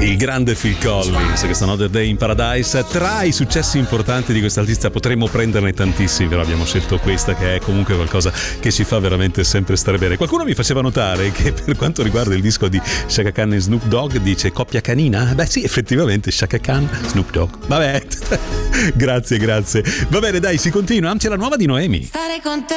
Il grande Phil Collins, questo Another Day in Paradise. Tra i successi importanti di questa artista potremmo prenderne tantissimi, però abbiamo scelto questa che è comunque qualcosa che ci fa veramente sempre stare bene. Qualcuno mi faceva notare che per quanto riguarda il disco di Chaka Khan e Snoop Dogg dice coppia canina? Beh sì, effettivamente Chaka Khan, Snoop Dogg. Vabbè, grazie. Va bene, dai, si continua. C'è la nuova di Noemi. Stare con te